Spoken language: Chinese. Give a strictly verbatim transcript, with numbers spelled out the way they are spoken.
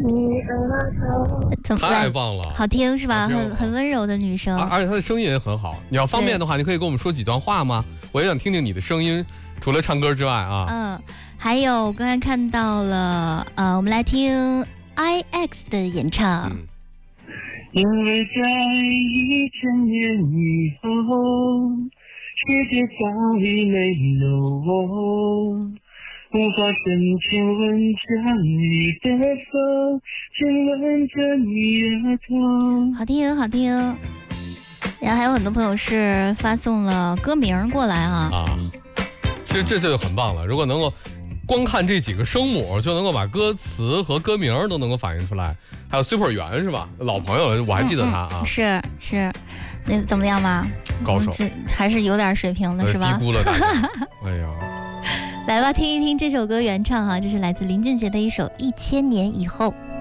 怎么太棒了， 好听是吧？ 很很很温柔的女生， 而且她的声音也很好。你要方便的话，你可以跟我们说几段话吗？我也想听听你的声音，除了唱歌之外啊。 嗯，还有我刚才看到了，呃，我们来听 I X 的演唱。 嗯， 因为在一千年以后，世界早已没有我，无法深情吻着你的手，亲吻着你额头。 好听好听。然后还有很多朋友是发送了歌名过来啊。 啊，其实这这就很棒了。如果能够光看这几个声母，就能够把歌词和歌名都能够反映出来。还有 Super 圆是吧？老朋友了，我还记得他啊。 嗯嗯、是是，那怎么样吧？ 高手， 这还是有点水平的是吧？ 低估了大家。哎呀， 来吧，听一听这首歌原唱哈、啊，这是来自林俊杰的一首《一千年以后》。